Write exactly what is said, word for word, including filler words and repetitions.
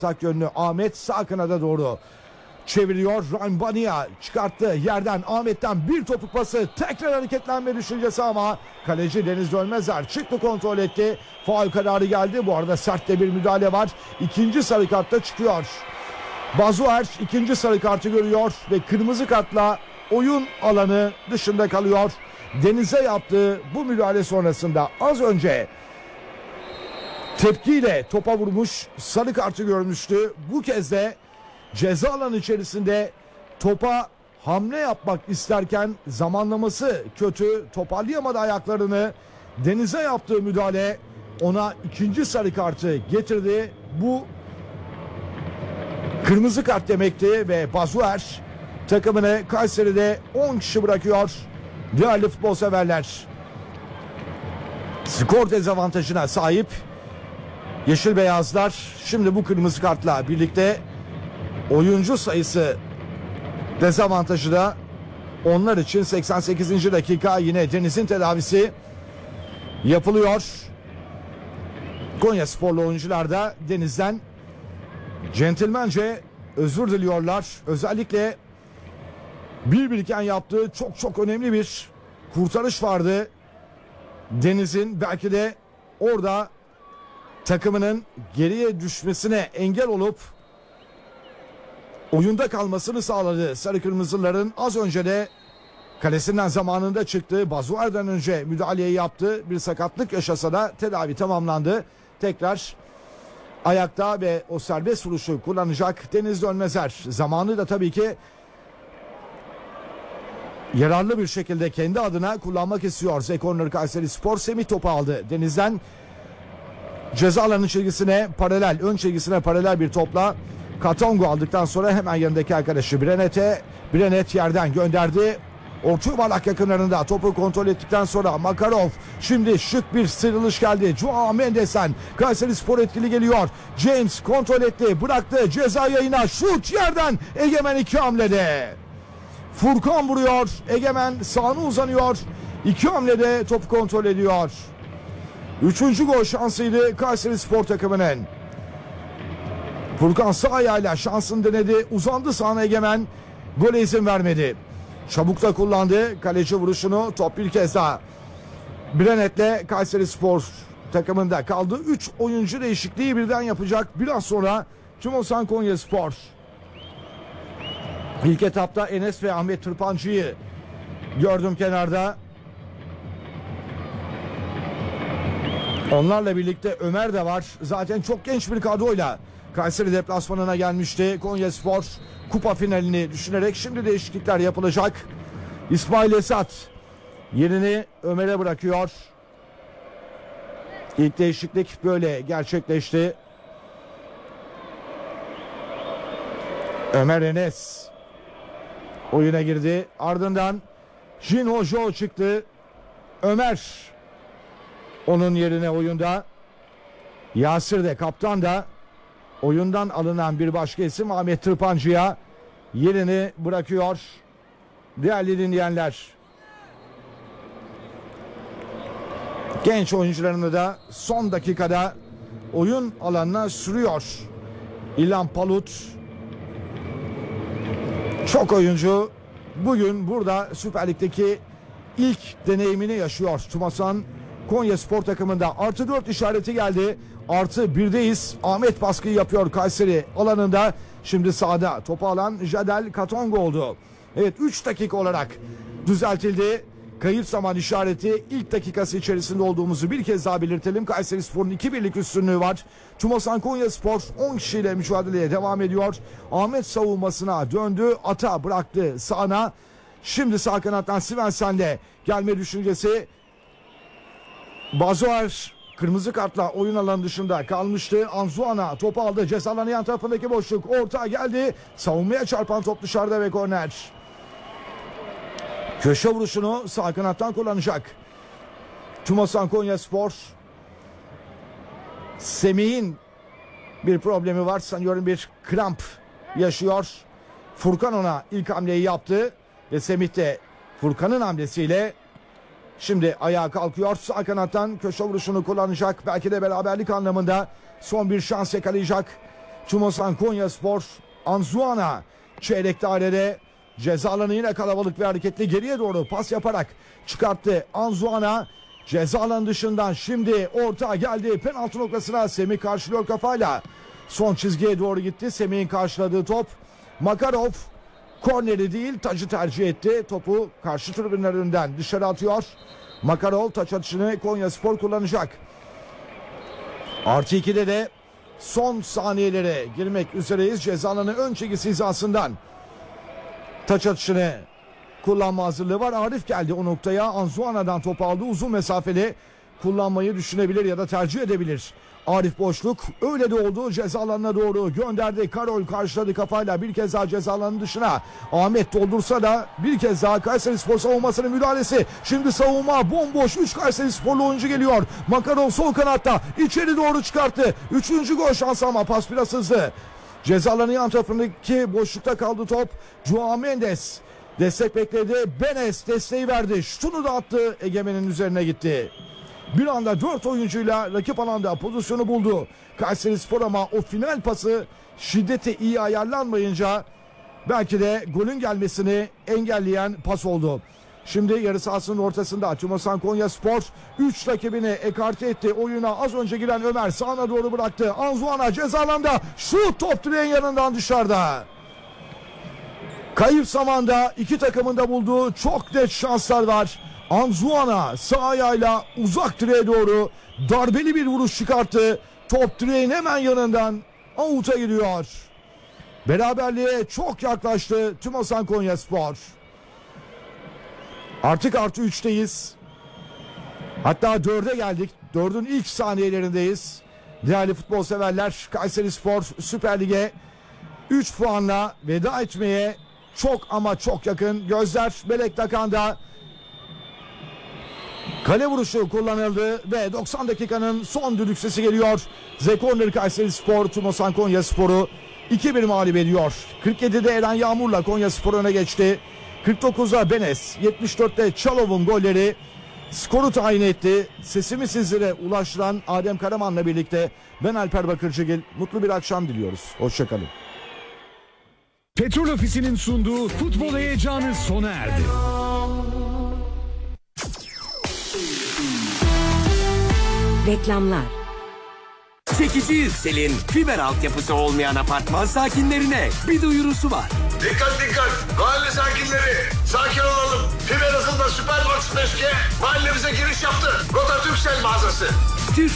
Tak yönlü Ahmet sağ kanada doğru çeviriyor. Rambania çıkarttı yerden, Ahmet'ten bir topuk pası, tekrar hareketlenme düşüncesi ama kaleci Deniz Dönmezer çıktı, kontrol etti. Faul kararı geldi. Bu arada sert de bir müdahale var. İkinci sarı kartla çıkıyor. Bazuer ikinci sarı kartı görüyor ve kırmızı kartla oyun alanı dışında kalıyor. Deniz'e yaptığı bu müdahale sonrasında az önce tepkiyle topa vurmuş, sarı kartı görmüştü. Bu kez de ceza alanı içerisinde topa hamle yapmak isterken zamanlaması kötü, toparlayamadı ayaklarını. Deniz'e yaptığı müdahale ona ikinci sarı kartı getirdi. Bu kırmızı kart demekti ve Bazuer takımını Kayseri'de on kişi bırakıyor. Değerli futbol severler, skor dezavantajına sahip Yeşil Beyazlar şimdi bu kırmızı kartla birlikte oyuncu sayısı dezavantajı da onlar için. Seksen sekizinci dakika yine Deniz'in tedavisi yapılıyor. Konyasporlu oyuncular da Deniz'den centilmence özür diliyorlar. Özellikle bir biriken yaptığı çok çok önemli bir kurtarış vardı Deniz'in. Belki de orada takımının geriye düşmesine engel olup oyunda kalmasını sağladı sarı kırmızıların. Az önce de kalesinden zamanında çıktı. Bazuer'den önce müdahaleyi yaptı. Bir sakatlık yaşasa da tedavi tamamlandı. Tekrar ayakta ve o serbest vuruşu kullanacak Deniz Dönmezer. Zamanı da tabii ki yararlı bir şekilde kendi adına kullanmak istiyor. Zekorner Kayserispor. Semih topu aldı Deniz'den. Ceza alanı çizgisine paralel, ön çizgisine paralel bir topla Katongo aldıktan sonra hemen yanındaki arkadaşı Brenet'e, Brenet yerden gönderdi. Orta yuvarlak yakınlarında topu kontrol ettikten sonra Makarov, şimdi şık bir sıyrılış geldi. Joao Mendes'ten Kayserispor etkili geliyor. James kontrol etti, bıraktı ceza yayına, şut yerden, Egemen iki hamlede. Furkan vuruyor, Egemen sağına uzanıyor, iki hamlede topu kontrol ediyor. Üçüncü gol şansıydı Kayserispor takımının. Furkan sağ ayağıyla şansını denedi, uzandı sağına Egemen, gole izin vermedi. Çabuk da kullandı kaleci vuruşunu. Top bir kez daha Brenet'le Kayserispor takımında kaldı. üç oyuncu değişikliği birden yapacak biraz sonra Tümosan Konyaspor. İlk etapta Enes ve Ahmet Tırpancı'yı gördüm kenarda. Onlarla birlikte Ömer de var. Zaten çok genç bir kadroyla Kayseri deplasmanına gelmişti Konyaspor. Kupa finalini düşünerek şimdi değişiklikler yapılacak. İsmail Esat yerini Ömer'e bırakıyor. İlk değişiklik böyle gerçekleşti. Ömer Enes oyuna girdi. Ardından Jin Hojo çıktı. Ömer onun yerine oyunda. Yasir de, kaptan da oyundan alınan bir başka isim Ahmet Tırpancı'ya yerini bırakıyor. Değerli dinleyenler, genç oyuncularını da son dakikada oyun alanına sürüyor İlhan Palut. Çok oyuncu bugün burada Süper Lig'deki ilk deneyimini yaşıyor. Tümosan Konyaspor takımında artı dört işareti geldi. Artı birdeyiz. Ahmet baskıyı yapıyor Kayseri alanında. Şimdi sahada topu alan Jadel Katongo oldu. Evet, üç dakika olarak düzeltildi. Kayıp zaman işareti ilk dakikası içerisinde olduğumuzu bir kez daha belirtelim. Kayserispor'un iki birlik üstünlüğü var. Tümosan Konyaspor on kişiyle mücadeleye devam ediyor. Ahmet savunmasına döndü. Ata bıraktı sağına. Şimdi sağ kanattan Svensen'de gelme düşüncesi. Bazuer kırmızı kartla oyun alanı dışında kalmıştı. Anzuana topu aldı. Ceza alanı yan tarafındaki boşluk. Orta geldi. Savunmaya çarpan top dışarıda ve korner. Köşe vuruşunu sağ kanattan kullanacak Tümosan Konyaspor. Semih'in bir problemi var. Sanıyorum bir kramp yaşıyor. Furkan ona ilk hamleyi yaptı. Ve Semih de Furkan'ın hamlesiyle şimdi ayağa kalkıyor. Sağ kanattan köşe vuruşunu kullanacak. Belki de beraberlik anlamında son bir şans yakalayacak Tumosan Konyaspor Anzuana çeyrek dairede ceza alanı yine kalabalık ve hareketli, geriye doğru pas yaparak çıkarttı. Anzuana ceza alanı dışından şimdi orta geldi penaltı noktasına. Semih karşılıyor kafayla. Son çizgiye doğru gitti. Semih'in karşıladığı top. Makarov korneri değil tacı tercih etti. Topu karşı tribünler önünden dışarı atıyor. Makarov taç atışını Konyaspor kullanacak. Artı ikide de son saniyelere girmek üzereyiz. Ceza alanı ön çizgisi hizasından taç atışını kullanma hazırlığı var. Arif geldi o noktaya. Anzuana'dan top aldı. Uzun mesafeli kullanmayı düşünebilir ya da tercih edebilir. Arif boşluk. Öyle de oldu. Ceza alanına doğru gönderdi. Karol karşıladı kafayla. Bir kez daha ceza alanının dışına. Ahmet doldursa da bir kez daha Kayserispor savunmasının müdahalesi. Şimdi savunma bomboş. üç Kayserisporlu oyuncu geliyor. Makarov sol kanatta. İçeri doğru çıkarttı. Üçüncü gol şansı ama pas biraz hızlı. Ceza alanı yan tarafındaki boşlukta kaldı top. Joao Mendes destek bekledi. Benes desteği verdi. Şutunu da attı. Egemen'in üzerine gitti. Bir anda dört oyuncuyla rakip alanda pozisyonu buldu Kayserispor ama o final pası şiddeti iyi ayarlanmayınca belki de golün gelmesini engelleyen pas oldu. Şimdi yarı sahasının ortasında Tumosan Konyaspor üç rakibini ekarte etti. Oyuna az önce giren Ömer sağına doğru bıraktı. Anzuana ceza alanda şut, top direğin yanından dışarıda. Kayıp zamanda iki takımın da bulduğu çok net şanslar var. Anzuana sağ ayağıyla uzak direğe doğru darbeli bir vuruş çıkarttı. Top direğin hemen yanından avuta gidiyor. Beraberliğe çok yaklaştı Tumosan Konyaspor. Artık artı üçteyiz. Hatta dörde geldik. Dördün ilk saniyelerindeyiz. Değerli futbol severler, Kayserispor Süper Lig'e üç puanla veda etmeye çok ama çok yakın. Gözler Belek Takan'da. Kale vuruşu kullanıldı ve doksan dakikanın son düdük sesi geliyor. Zekorner Kayserispor Tumosan Konyaspor'u iki bir mağlup ediyor. kırk yedide Eren Yağmur'la Konyaspor öne geçti. kırk dokuzda Benes, yetmiş dörtte Çalov'un golleri skoru tayin etti. Sesimi sizlere ulaştıran Adem Karaman'la birlikte ben Alper Bakırcıgil. Mutlu bir akşam diliyoruz. Hoşçakalın. Petrol Ofisi'nin sunduğu futbol heyecanı sona erdi. Reklamlar. Çekici Yüksel'in fiber altyapısı olmayan apartman sakinlerine bir duyurusu var. Dikkat dikkat! Mahalle sakinleri! Sakin olalım. Fiber hızında Süperbox beş G mahallemize giriş yaptı. Rota Türksel mağazası.